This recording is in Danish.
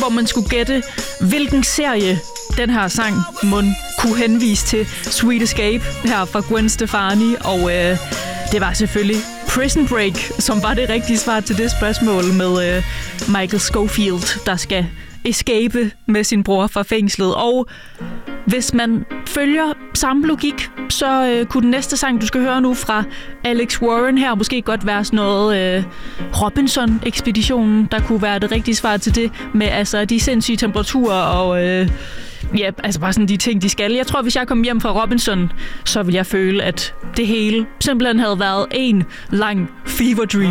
hvor man skulle gætte, hvilken serie den her sang kunne henvise til. Sweet Escape her fra Gwen Stefani, og det var selvfølgelig Prison Break, som var det rigtige svar til det spørgsmål med Michael Scofield, der skal escape med sin bror fra fængslet. Og hvis man følger samme logik, så kunne den næste sang, du skal høre nu fra Alex Warren her, måske godt være sådan noget Robinson-ekspeditionen, der kunne være det rigtige svar til det, med altså de sindssyge temperaturer og altså bare sådan de ting, de skal. Jeg tror, hvis jeg kom hjem fra Robinson, så ville jeg føle, at det hele simpelthen havde været en lang fever dream.